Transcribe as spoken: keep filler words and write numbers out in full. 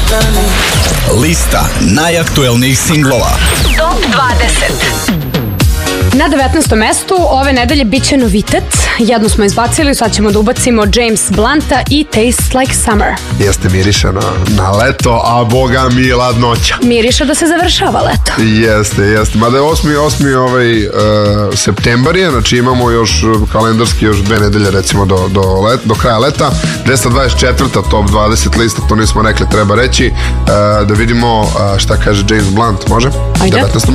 Lista najaktuelnijih singlova. Top dvadeset. Na devetnaestom mestu ove nedelje bit će novitet. Jednu smo izbacili, sad ćemo da ubacimo James Blunta i Taste Like Summer. Jeste, miriše na, na leto, a boga mi ladnoća. Miriše da se završava leto. Jeste, jeste. Mada je osmi, osmi ovaj, uh, septembar je, znači imamo još kalendarski još dve nedelje recimo do, do, let, do kraja leta. dvesta dvadeset četvrta top dvadeset lista, to nismo rekli, treba reći. Uh, da vidimo uh, šta kaže James Blunt, može? Ajde. devetnaesto